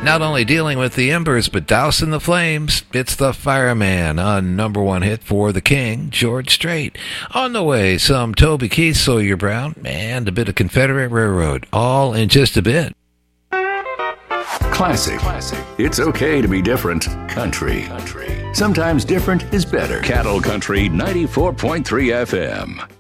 Not only dealing with the embers, but dousing the flames. It's the Fireman on number one hit for the King, George Strait. On the way, some Toby Keith, Sawyer Brown, and a bit of Confederate Railroad, all in just a bit. Classic. It's okay to be different. Country. Sometimes different is better. Cattle Country 94.3 FM.